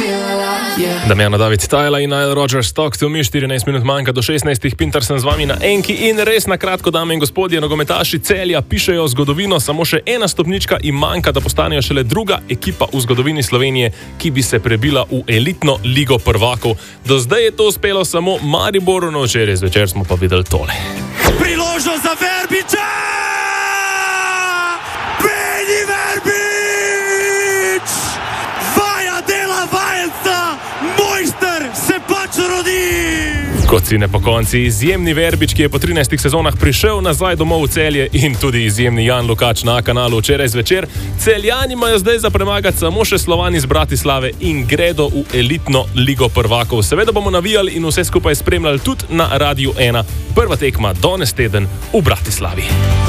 Damjana David Tajla in Nile Rodgers Talk to me, 14 minut manjka do 16, Pinter sem z vami na enki in res na kratko, dame in gospodje, nogometaši Celja pišejo zgodovino, samo še ena stopnička in manjka, da postanejo šele druga ekipa v zgodovini Slovenije, ki bi se prebila v elitno ligo prvakov. Do zdaj je to uspelo samo Mariboru, no včeraj zvečer smo pa videli tole. Priložnost za Verbiča! Beni Verbič! Vaja dela vajenca! Mojster se pač rodi! Kot si ne po konci, izjemni Verbič, ki je po 13 sezonah prišel nazaj domov v Celje, in tudi izjemni Jan Lukač na kanalu včeraj zvečer. Celjani imajo zdaj za premagati samo še Slovan iz Bratislave in gredo v elitno ligo prvakov. Seveda bomo navijali in vse skupaj spremljali tudi na Radiu 1. Prva tekma danes teden v Bratislavi.